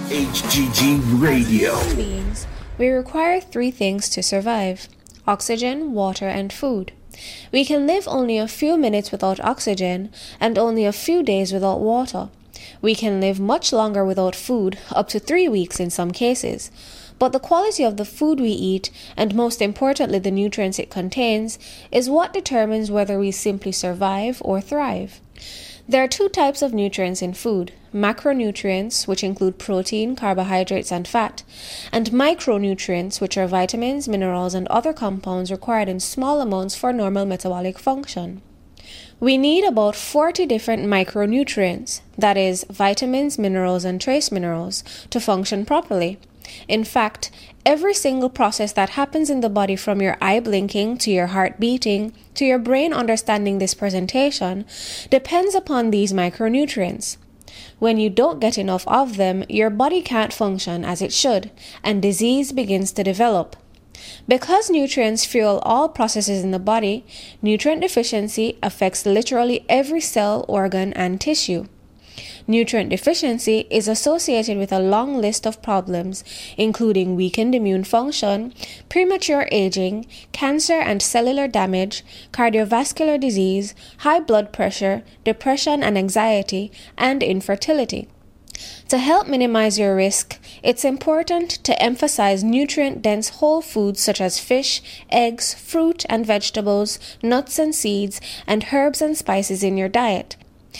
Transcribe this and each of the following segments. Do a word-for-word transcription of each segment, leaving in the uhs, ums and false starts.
H G G Radio. As human beings, we require three things to survive: oxygen, water, and food. We can live only a few minutes without oxygen and only a few days without water. We can live much longer without food, up to three weeks in some cases. But the quality of the food we eat, and most importantly the nutrients it contains, is what determines whether we simply survive or thrive. There are two types of nutrients in food: macronutrients, which include protein, carbohydrates, and fat, and micronutrients, which are vitamins, minerals, and other compounds required in small amounts for normal metabolic function. We need about forty different micronutrients, that is, vitamins, minerals, and trace minerals, to function properly. In fact, every single process that happens in the body, from your eye blinking to your heart beating to your brain understanding this presentation, depends upon these micronutrients. When you don't get enough of them, your body can't function as it should, and disease begins to develop. Because nutrients fuel all processes in the body, nutrient deficiency affects literally every cell, organ, and tissue. Nutrient deficiency is associated with a long list of problems, including weakened immune function, premature aging, cancer and cellular damage, cardiovascular disease, high blood pressure, depression and anxiety, and infertility. To help minimize your risk, it's important to emphasize nutrient-dense whole foods such as fish, eggs, fruit and vegetables, nuts and seeds, and herbs and spices in your diet.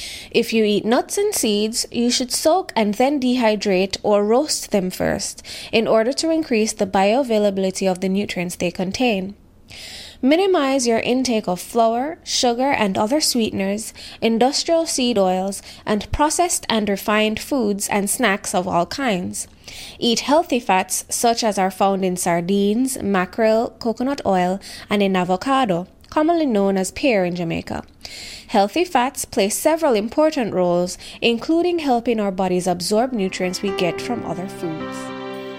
If you eat nuts and seeds, you should soak and then dehydrate or roast them first in order to increase the bioavailability of the nutrients they contain. Minimize your intake of flour, sugar, and other sweeteners, industrial seed oils, and processed and refined foods and snacks of all kinds. Eat healthy fats such as are found in sardines, mackerel, coconut oil, and in avocado, commonly known as pear in Jamaica. Healthy fats play several important roles, including helping our bodies absorb nutrients we get from other foods.